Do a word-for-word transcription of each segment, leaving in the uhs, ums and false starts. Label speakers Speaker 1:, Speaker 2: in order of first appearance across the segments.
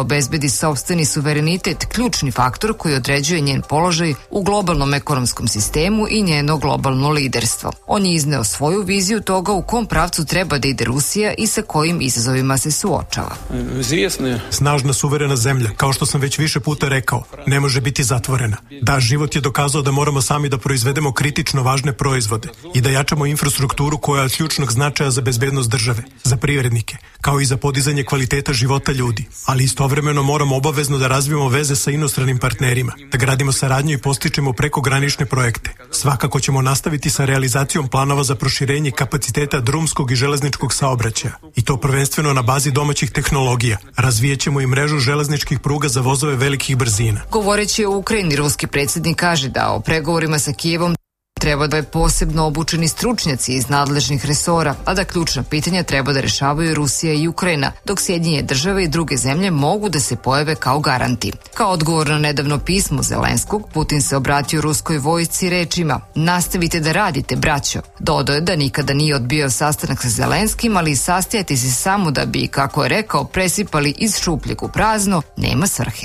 Speaker 1: obezbedi sopstveni suverenitet ključni faktor koji određuje njen položaj u globalnom ekonomskom sistemu i njeno globalno liderstvo. On je izneo svoju viziju toga u kom pravcu treba da ide Rusija i sa kojim izazovima se suočava.
Speaker 2: Snažna suverena zemlja, kao što sam već više puta rekao, ne može biti zatvorena. Da, život je dokazao da moramo sami da proizvedemo kritično važne proizvode i da jačamo infrastrukturu koja je od ključnog značaja za bezbednost države, za privrednike, kao i za podizanje kvaliteta života ljudi. Ali istovremeno moramo obavezno da razvijemo veze sa inostranim partnerima, da gradimo saradnju i postičemo prekogranične projekte. Svakako ćemo nastaviti sa realizacijom planova za proširenje kapaciteta drumskog i železničkog saobraćaja, i to prvenstveno na bazi domaćih tehnologija. Razvijećemo i mrežu železničkih pruga za vozove velikih brzina.
Speaker 1: Govoreći o Ukrajini, ruski predsjednik kaže da o pregovorima sa Kijevom treba da je posebno obučeni stručnjaci iz nadležnih resora, a da ključna pitanja treba da rešavaju Rusija i Ukrajina, dok Sjedinjene države i druge zemlje mogu da se pojave kao garanti. Kao odgovor na nedavno pismo Zelenskog, Putin se obratio ruskoj vojsci rečima: "Nastavite da radite, braćo." Dodao je da nikada nije odbio sastanak sa Zelenskim, ali sastajati se samo da bi, kako je rekao, presipali iz šupljeg u prazno, nema svrhe.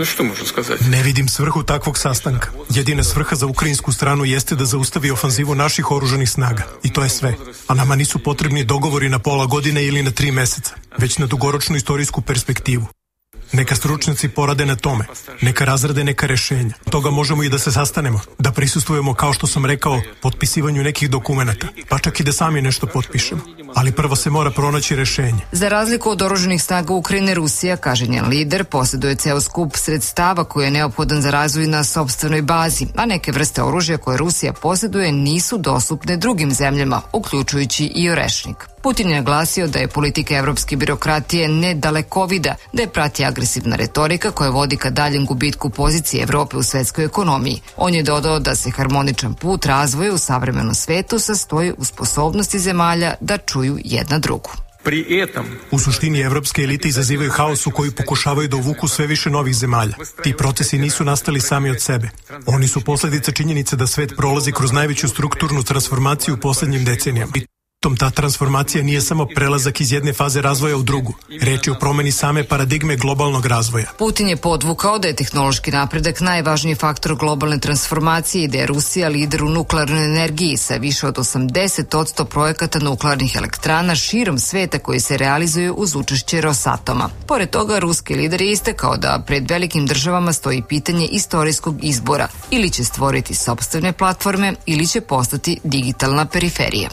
Speaker 2: Ne vidim svrhu takvog sastanka. Jedina svrha za ukrajinsku stranu jeste da zaustavi ofanzivu naših oružanih snaga. I to je sve. A nama nisu potrebni dogovori na pola godine ili na tri meseca, već na dugoročnu istorijsku perspektivu. Neka stručnjaci porade na tome, neka razrade neka rešenja. Toga možemo i da se sastanemo, da prisustvujemo, kao što sam rekao, potpisivanju nekih dokumenata, pa čak i da sami nešto potpišemo. Ali prvo se mora pronaći rešenje.
Speaker 1: Za razliku od oružanih snaga Ukrajine, Rusija, kaže njen lider, posjeduje ceo skup sredstava koji je neophodan za razvoj na sopstvenoj bazi, a neke vrste oružja koje Rusija posjeduje nisu dostupne drugim zemljama, uključujući i orešnik. Putin je naglasio da je politika evropske birokratije nedalekovida, da je prati agresivna retorika koja vodi ka daljem gubitku pozicije Evrope u svetskoj ekonomiji. On je dodao da se harmoničan put razvoja u savremenom svetu sastoji u sposobnosti zemalja da čuju jedna drugu.
Speaker 2: U suštini evropske elite izazivaju haos u koji pokušavaju da uvuku sve više novih zemalja. Ti procesi nisu nastali sami od sebe. Oni su posledica činjenice da svet prolazi kroz najveću strukturnu transformaciju u poslednjim decenijama. Tom ta transformacija nije samo prelazak iz jedne faze razvoja u drugu. Reč je o promeni same paradigme globalnog razvoja.
Speaker 1: Putin je podvukao da je tehnološki napredak najvažniji faktor globalne transformacije i da je Rusija lider u nuklearnoj energiji sa više od osamdeset posto projekata nuklearnih elektrana širom sveta koji se realizuju uz učešće Rosatoma. Pored toga, ruski lider je istakao da pred velikim državama stoji pitanje istorijskog izbora. Ili će stvoriti sopstvene platforme ili će postati digitalna periferija.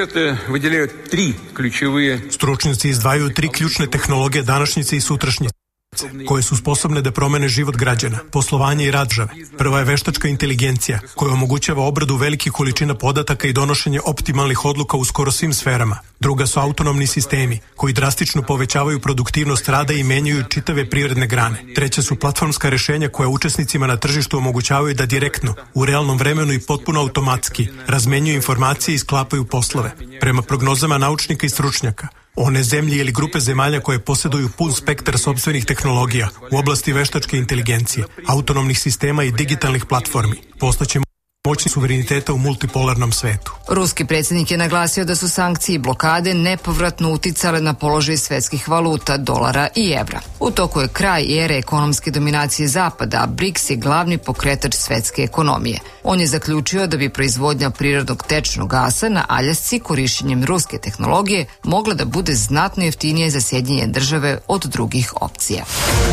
Speaker 2: Stručnjaci izdvajaju tri ključne tehnologije današnjice i sutrašnjice, koje su sposobne da promene život građana, poslovanje i rad države. Prva je veštačka inteligencija, koja omogućava obradu velikih količina podataka i donošenje optimalnih odluka u skoro svim sferama. Druga su autonomni sistemi, koji drastično povećavaju produktivnost rada i menjaju čitave privredne grane. Treća su platformska rešenja koja učesnicima na tržištu omogućavaju da direktno, u realnom vremenu i potpuno automatski, razmenjuju informacije i sklapaju poslove. Prema prognozama naučnika i stručnjaka, one zemlje ili grupe zemalja koje posjeduju pun spektar sopstvenih tehnologija u oblasti veštačke inteligencije, autonomnih sistema i digitalnih platformi postaće moćni suvereniteta u multipolarnom svetu.
Speaker 1: Ruski predsjednik je naglasio da su sankcije i blokade nepovratno uticale na položaj svetskih valuta, dolara i evra. U toku je kraj ere ekonomske dominacije Zapada, a BRICS je glavni pokretač svetske ekonomije. On je zaključio da bi proizvodnja prirodnog tečnog gasa na Aljasci korišćenjem ruske tehnologije mogla da bude znatno jeftinije za Sjedinjene države od drugih opcija.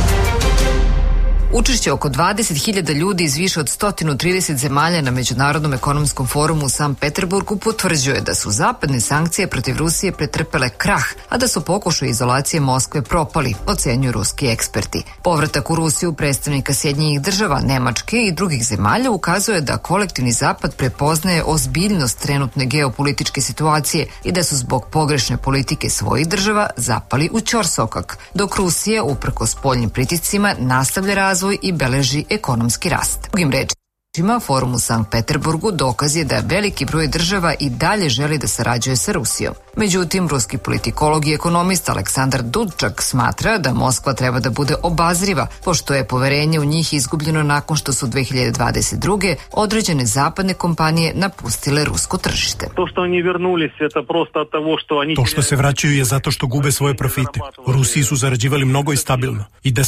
Speaker 1: Učešće oko dvadeset hiljada ljudi iz više od sto trideset zemalja na Međunarodnom ekonomskom forumu u Sankt Peterburgu potvrđuje da su zapadne sankcije protiv Rusije pretrpele krah, a da su pokušaji izolacije Moskve propali, ocenjuju ruski eksperti. Povratak u Rusiju predstavnika Sjedinjenih država, Nemačke i drugih zemalja ukazuje da kolektivni zapad prepoznaje ozbiljnost trenutne geopolitičke situacije i da su zbog pogrešne politike svojih država zapali u ćorsokak, dok Rusija, uprkos spoljnim pritiscima, nastavlja razvoj i beleži ekonomski rast. Drugim rečima, forum u Sankt Peterburgu dokaz je da veliki broj država i dalje želi da sarađuje sa Rusijom. Međutim, ruski politikolog i ekonomist Aleksandar Dudčak smatra da Moskva treba da bude obazriva, pošto je poverenje u njih izgubljeno nakon što su dve hiljade dvadeset druge određene zapadne kompanije napustile rusko tržište.
Speaker 2: To što se vraćaju je zato što gube svoje profite. U Rusiji su zarađivali mnogo i stabilno i da